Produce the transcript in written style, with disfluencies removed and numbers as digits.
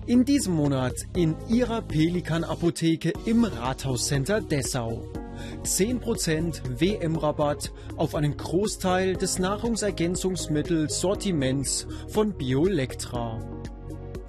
In diesem Monat in Ihrer Pelikan-Apotheke im Rathauscenter Dessau. 10% WM-Rabatt auf einen Großteil des Nahrungsergänzungsmittelsortiments von Biolectra.